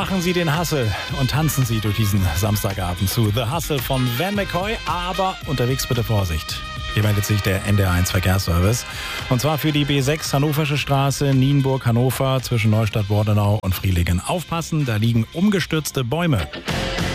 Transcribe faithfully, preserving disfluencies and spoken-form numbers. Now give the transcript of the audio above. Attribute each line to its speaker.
Speaker 1: Machen Sie den Hustle und tanzen Sie durch diesen Samstagabend zu The Hustle von Van McCoy, aber unterwegs bitte Vorsicht. Hier meldet sich der N D R eins Verkehrsservice. Und zwar für die B sechs Hannoversche Straße, Nienburg, Hannover, zwischen Neustadt, Bordenau und Frielingen. Aufpassen, da liegen umgestürzte Bäume.